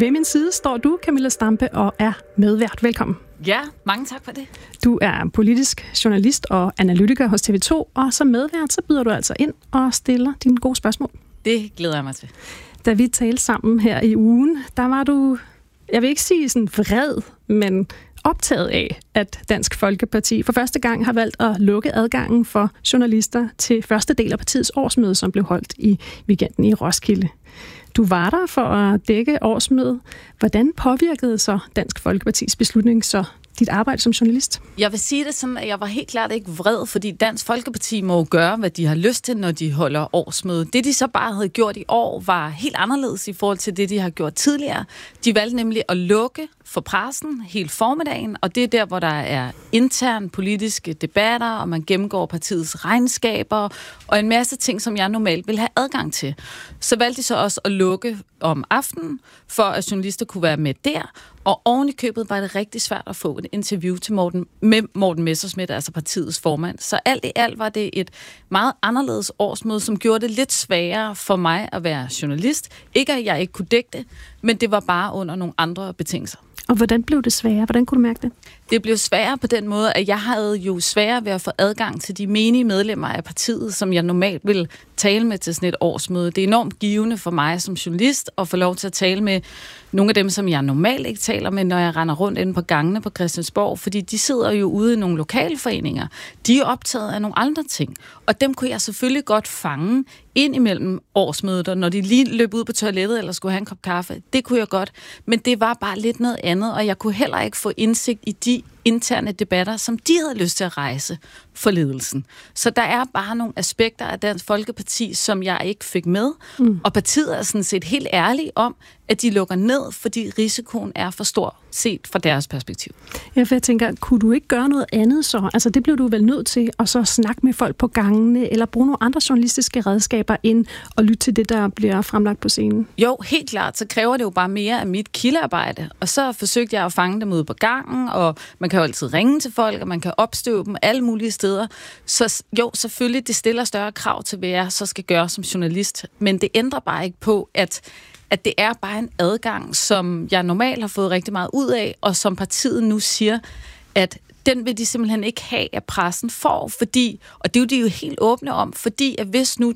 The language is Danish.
Ved min side står du, Camilla Stampe, og er medvært. Velkommen. Ja, mange tak for det. Du er politisk journalist og analytiker hos TV2, og som medvært, så byder du altså ind og stiller dine gode spørgsmål. Det glæder jeg mig til. Da vi talte sammen her i ugen, der var du, jeg vil ikke sige sådan vred, men optaget af, at Dansk Folkeparti for første gang har valgt at lukke adgangen for journalister til første del af partiets årsmøde, som blev holdt i weekenden i Roskilde. Du var der for at dække årsmødet. Hvordan påvirkede så Dansk Folkepartis beslutning så dit arbejde som journalist? Jeg vil sige det sådan, at jeg var helt klart ikke vred, fordi Dansk Folkeparti må jo gøre, hvad de har lyst til, når de holder årsmøde. Det, de så bare havde gjort i år, var helt anderledes i forhold til det, de har gjort tidligere. De valgte nemlig at lukke for pressen hele formiddagen, og det er der, hvor der er interne politiske debatter, og man gennemgår partiets regnskaber, og en masse ting, som jeg normalt vil have adgang til. Så valgte de så også at lukke om aftenen, for at journalister kunne være med der, og oven i købet var det rigtig svært at få et interview med Morten Messerschmidt, altså partiets formand. Så alt i alt var det et meget anderledes årsmøde, som gjorde det lidt sværere for mig at være journalist. Ikke at jeg ikke kunne dække det, men det var bare under nogle andre betingelser. Og hvordan blev det sværere? Hvordan kunne du mærke det? Det blev sværere på den måde, at jeg havde jo sværere ved at få adgang til de menige medlemmer af partiet, som jeg normalt ville tale med til sådan et årsmøde. Det er enormt givende for mig som journalist at få lov til at tale med nogle af dem, som jeg normalt ikke taler med, når jeg render rundt inde på gangene på Christiansborg, fordi de sidder jo ude i nogle lokalforeninger. De er optaget af nogle andre ting, og dem kunne jeg selvfølgelig godt fange ind imellem årsmøder, når de lige løb ud på toilettet eller skulle have en kop kaffe. Det kunne jeg godt, men det var bare lidt noget andet, og jeg kunne heller ikke få indsigt i de interne debatter, som de havde lyst til at rejse for ledelsen. Så der er bare nogle aspekter af Dansk Folkeparti, som jeg ikke fik med, og partiet er sådan set helt ærlige om, at de lukker ned, fordi risikoen er for stor set fra deres perspektiv. Ja, for jeg tænker, kunne du ikke gøre noget andet så? Altså det blev du vel nødt til at så snakke med folk på gangene, eller bruge nogle andre journalistiske redskaber ind og lytte til det, der bliver fremlagt på scenen? Jo, helt klart. Så kræver det jo bare mere af mit kildearbejde. Og så forsøgte jeg at fange dem ude på gangen, og man kan jo altid ringe til folk, og man kan opstøve dem alle mulige steder. Så jo, selvfølgelig, det stiller større krav til, hvad jeg så skal gøre som journalist. Men det ændrer bare ikke på, at det er bare en adgang, som jeg normalt har fået rigtig meget ud af, og som partiet nu siger, at den vil de simpelthen ikke have, at pressen får, fordi, og det er jo de jo helt åbne om, fordi at hvis nu